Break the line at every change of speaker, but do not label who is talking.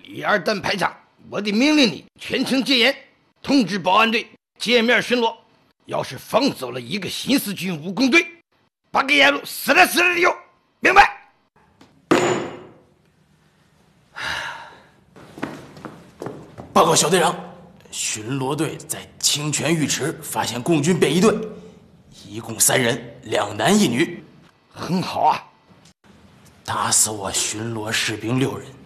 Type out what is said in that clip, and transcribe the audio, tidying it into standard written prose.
一二旦排查，我得命令你全城戒严，通知保安队街面巡逻。要是放走了一个新四军武工队，把个沿路死了的有，明白？
报告小队长，巡逻队在清泉浴池发现共军便衣队，一共3人，2男1女。
很好啊。
打死我巡逻士兵6人，